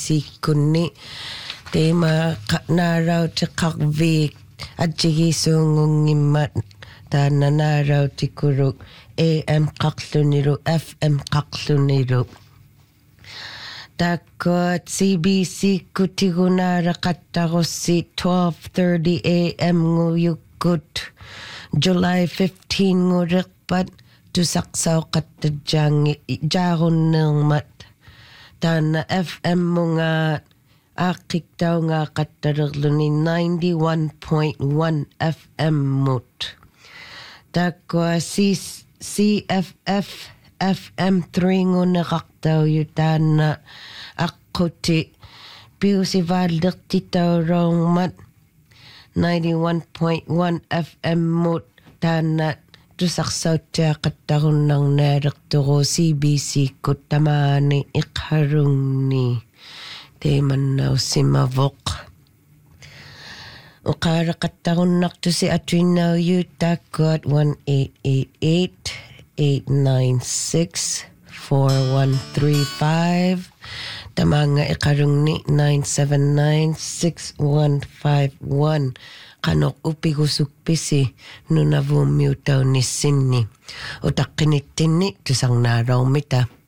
kunni tema naraw ti kakvik at sungungimat ta nanaraw ti kuruk AM kakluniro FM kakluniro takot CBC kutigunara katagosi 12:30 AM nguyukut July 15 ngurikpat tusaksaw katadjang jaron ng mat tana FM mga akik daw nga kataraglunin 91.1 FM mut takwa CFF FM 3 nakaktaw yutan na ako ti piu si valdak ti tawrong mat 91.1 FM mut tana tusaksaw tiya katarong ng narakto CBC ko tamani ikharong ni teman na si Mavok o kara katarong nakto si Atrina yutakot 1-888-896-4135 tamanga ikarong ni 979-6151 kanok upigusukpisi no navumutaw ni Sinni o takinitin ni tusang naraw mita